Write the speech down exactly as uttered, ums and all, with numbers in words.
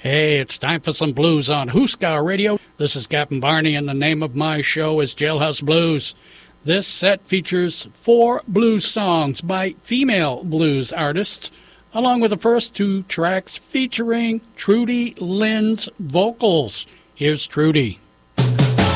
Hey, it's time for some blues on Huska Radio. This is Captain Barney, and the name of my show is Jailhouse Blues. This set features four blues songs by female blues artists, along with the first two tracks featuring Trudy Lynn's vocals. Here's Trudy.